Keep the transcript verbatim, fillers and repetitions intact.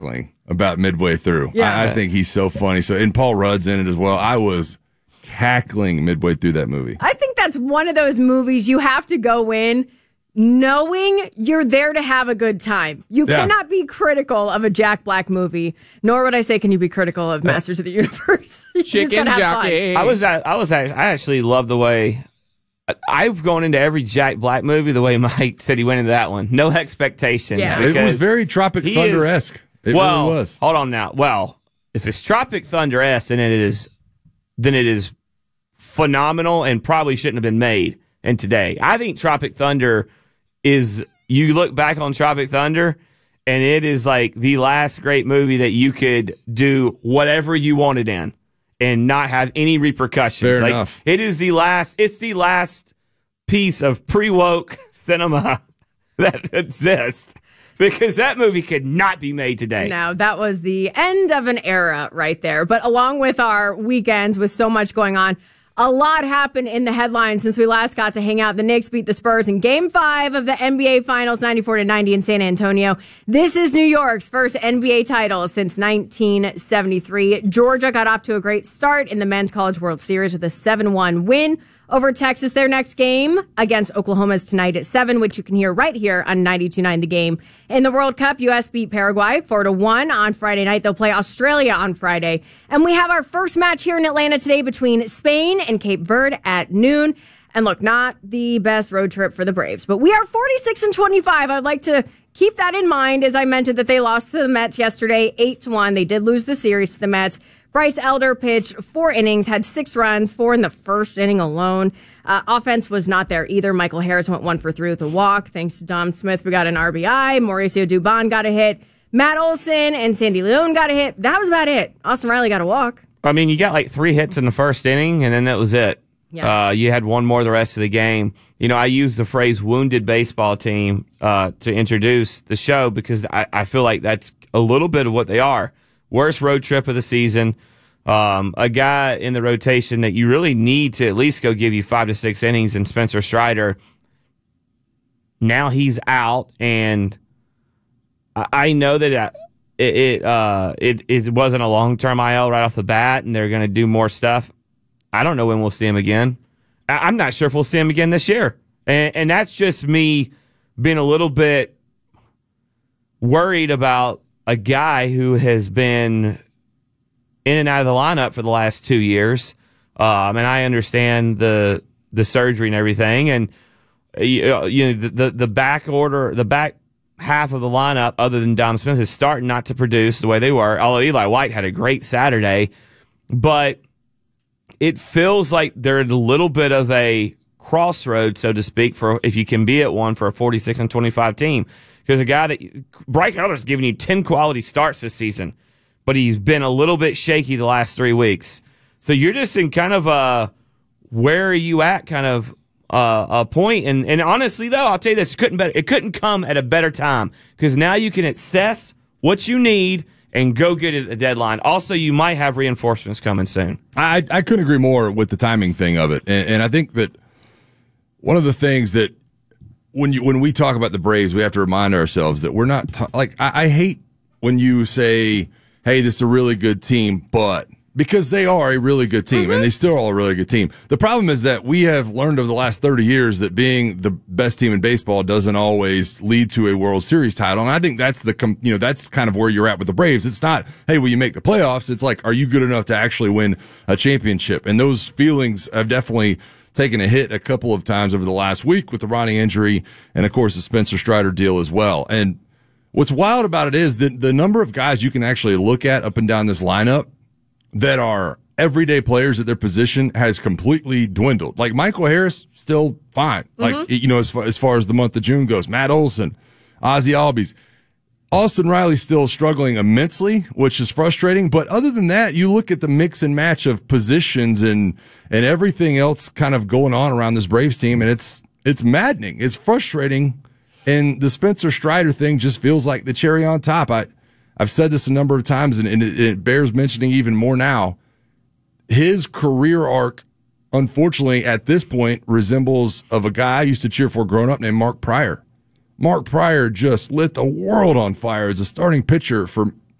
about midway through. Yeah. I, I think he's so funny. So, and Paul Rudd's in it as well. I was cackling midway through that movie. I think that's one of those movies you have to go in knowing you're there to have a good time. You Yeah. cannot be critical of a Jack Black movie, nor would I say can you be critical of Masters of the Universe. You just Chicken gotta have fun. jockey. I was, I was, I actually love the way I've gone into every Jack Black movie the way Mike said he went into that one. No expectations. Yeah. It was because very Tropic he Thunder-esque. is- It well, really was. hold on now. Well, if it's Tropic Thunder-esque, then it is, then it is phenomenal and probably shouldn't have been made in today. I think Tropic Thunder is, you look back on Tropic Thunder, and it is like the last great movie that you could do whatever you wanted in and not have any repercussions. Fair like, enough. It is the last, it's the last piece of pre-woke cinema that exists. Because that movie could not be made today. No, that was the end of an era right there. But along with our weekends with so much going on, a lot happened in the headlines since we last got to hang out. The Knicks beat the Spurs in Game five of the N B A Finals, ninety-four to ninety in San Antonio. This is New York's first N B A title since nineteen seventy-three. Georgia got off to a great start in the Men's College World Series with a seven one win over Texas. Their next game against Oklahoma is tonight at seven, which you can hear right here on ninety-two point nine The Game. In the World Cup, U S beat Paraguay four to one on Friday night. They'll play Australia on Friday. And we have our first match here in Atlanta today between Spain and Cape Verde at noon. And look, not the best road trip for the Braves, but we are forty-six and twenty-five. I'd like to keep that in mind as I mentioned that they lost to the Mets yesterday, eight to one. They did lose the series to the Mets. Bryce Elder pitched four innings, had six runs, four in the first inning alone. Uh, offense was not there either. Michael Harris went one for three with a walk. Thanks to Dom Smith, we got an R B I. Mauricio Dubon got a hit. Matt Olson and Sandy Leon got a hit. That was about it. Austin Riley got a walk. I mean, you got like three hits in the first inning, and then that was it. Yeah. Uh, you had one more the rest of the game. You know, I use the phrase wounded baseball team uh, to introduce the show because I, I feel like that's a little bit of what they are. Worst road trip of the season. Um, a guy in the rotation that you really need to at least go give you five to six innings in Spencer Strider. Now he's out, and I, I know that uh, it it, uh, it it wasn't a long-term I L right off the bat, and they're going to do more stuff. I don't know when we'll see him again. I, I'm not sure if we'll see him again this year. And, and that's just me being a little bit worried about a guy who has been in and out of the lineup for the last two years. Um, and I understand the the surgery and everything. And, you know, the, the, the back order, the back half of the lineup, other than Dom Smith, is starting not to produce the way they were. Although Eli White had a great Saturday. But it feels like they're at a little bit of a crossroad, so to speak, for if you can be at one for a forty-six and twenty-five team. Because a guy that Bryce Elder's given you ten quality starts this season, but he's been a little bit shaky the last three weeks. So you're just in kind of a where are you at kind of uh, a point. And, and honestly, though, I'll tell you this, it couldn't better, it couldn't come at a better time because now you can assess what you need and go get it at the deadline. Also, you might have reinforcements coming soon. I, I couldn't agree more with the timing thing of it. And, and I think that one of the things that when you when we talk about the Braves, we have to remind ourselves that we're not t- like I, I hate when you say, "Hey, this is a really good team," but because they are a really good team mm-hmm. and they still are a really good team. The problem is that we have learned over the last thirty years that being the best team in baseball doesn't always lead to a World Series title. And I think that's the com- you know that's kind of where you're at with the Braves. It's not, "Hey, will you make the playoffs?" It's like, are you good enough to actually win a championship? And those feelings have definitely taken a hit a couple of times over the last week with the Ronnie injury and, of course, the Spencer Strider deal as well. And what's wild about it is that the number of guys you can actually look at up and down this lineup that are everyday players at their position has completely dwindled. Like Michael Harris, still fine. Mm-hmm. Like, you know, as far, as far as the month of June goes, Matt Olson, Ozzie Albies. Austin Riley's still struggling immensely, which is frustrating. But other than that, you look at the mix and match of positions and, and everything else kind of going on around this Braves team. And it's, it's maddening. It's frustrating. And the Spencer Strider thing just feels like the cherry on top. I, I've said this a number of times, and, and it, it bears mentioning even more now. His career arc, unfortunately, at this point, resembles of a guy I used to cheer for growing up named Mark Pryor. Mark Pryor just lit the world on fire as a starting pitcher for